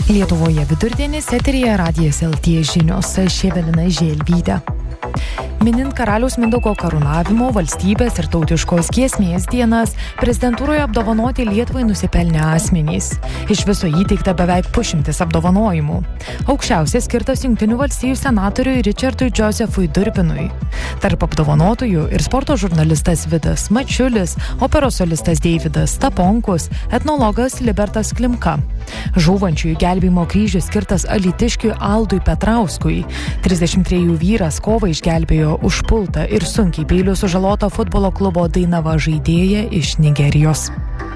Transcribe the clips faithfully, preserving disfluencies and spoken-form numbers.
Lietuvoje vidurdienis, eteryje Radijas L T žinios, aš Evelina Želvytė. Minint Karaliaus Mindaugo karūnavimo, valstybės ir tautiškos giesmės dienas, prezidentūroje apdovanoti Lietuvai nusipelnę asmenys. Iš viso įteikta beveik pusšimtis apdovanojimų. Aukščiausias skirtas Jungtinių valstijų senatoriui Richardui Josephui Durbinui. Tarp apdovanotųjų ir sporto žurnalistas Vidas Mačiulis, operos solistas Deividas Staponkus, etnologas Libertas Klimka. Žūvančiųjų gelbėjimo kryžius skirtas alytiškiui Aldui Petrauskui. trisdešimt trejų vyras kovą išgelbėjo užpultą ir sunkiai peiliu sužalotą futbolo klubo Dainava žaidėją iš Nigerijos.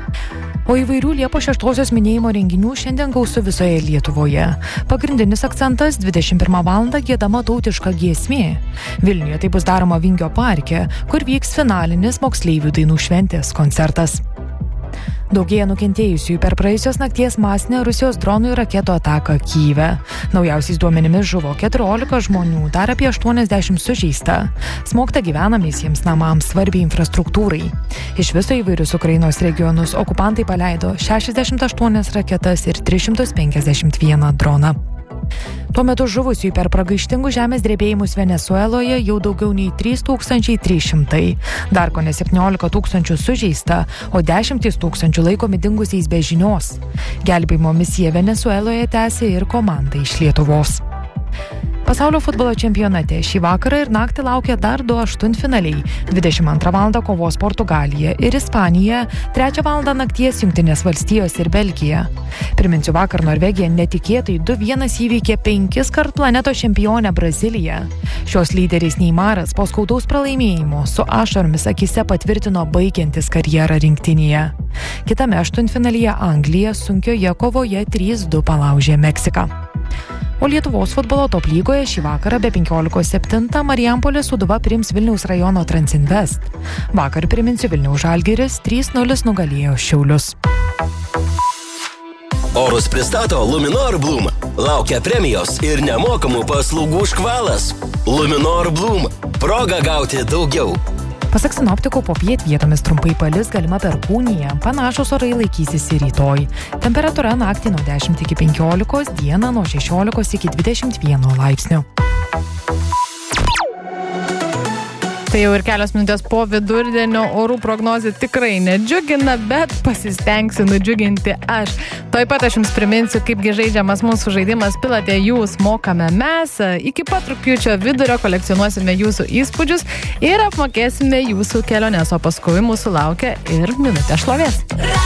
O įvairių Liepos šeštosios minėjimo renginių šiandien gausu visoje Lietuvoje. Pagrindinis akcentas dvidešimt pirmą valandą giedama tautiška giesmė. Vilniuje tai bus daroma Vingio parke, kur vyks finalinis moksleivių dainų šventės koncertas. Daugėja nukentėjusiųjų per praėjusios nakties masinę Rusijos dronų ir raketų ataką Kyjive. Naujausiais duomenimis žuvo keturiolika žmonių, dar apie aštuoniasdešimt sužeista. Smogta gyvenamiesiems namams, svarbiai infrastruktūrai. Iš viso įvairius Ukrainos regionus okupantai paleido šešiasdešimt aštuonias raketas ir tris šimtus penkiasdešimt vieną droną. Tuo metu žuvusiųjų per pragaištingus žemės drebėjimus Venesueloje jau daugiau nei trys tūkstančiai trys šimtai. Dar kone septyniolika tūkstančių sužeista, o dešimtys tūkstančių laikomi dingusiais be žinios. Gelbėjimo misiją Venesueloje tęsė ir komanda iš Lietuvos. Pasaulio futbolo čempionate šį vakarą ir naktį laukia dar du aštuntfinaliai. dvidešimt antrą valandą kovos Portugalija ir Ispanija, trečią valandą nakties Jungtinės valstijos ir Belgija. Priminsiu, vakar Norvegija netikėtai du vienas įveikė penkis kart planetos čempionę Braziliją. Šios lyderis Neimaras po skaudaus pralaimėjimo su ašaromis akise patvirtino baigiantis karjerą rinktinėje. Kitame aštuntfinalyje Anglija sunkioje kovoje trys du palaužė Meksiką. O Lietuvos futbolo top lygoje šį vakarą be penkiolikos septintą Marijampolės Sūduva priims Vilniaus rajono Transinvest. Vakar, priminsiu, Vilniaus Žalgiris trys nulis nugalėjo Šiaulius. Orus pristato Luminor Bloom. Laukia premijos ir nemokamų paslaugų škvalas. Luminor Bloom. Proga gauti daugiau. Pasak sinoptikų, popiet vietomis trumpai palis, galima perkūnija. Panašus orai laikysis ir rytoj. Temperatūra naktį nuo dešimt iki penkiolikos, dieną nuo šešiolikos iki dvidešimt vieno laipsnių. Tai jau ir kelios minutės po vidurdienio, orų prognozė tikrai nedžiugina, bet pasistengsiu nudžiuginti aš. Taip pat aš jums priminsiu, kaipgi žaidžiamas mūsų žaidimas Pilate jūs, mokame mes. Iki pat rugpjūčio vidurio kolekcionuosime jūsų įspūdžius ir apmokėsime jūsų keliones, o paskui mūsų laukia ir minutė šlovės.